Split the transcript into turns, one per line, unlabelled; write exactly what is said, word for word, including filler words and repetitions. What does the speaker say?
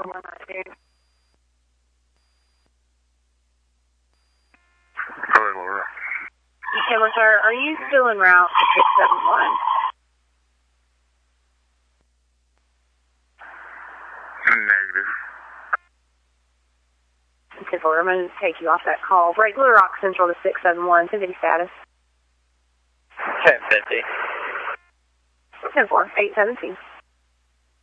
one nine two.
Hello, Laura.
Hello, sir. Are you still en route to six seven one?
Negative.
ten four, I'm going to take you off that call. Break Little Rock Central to six seven one. ten fifty status.
ten fifty.
ten four, eight seventeen.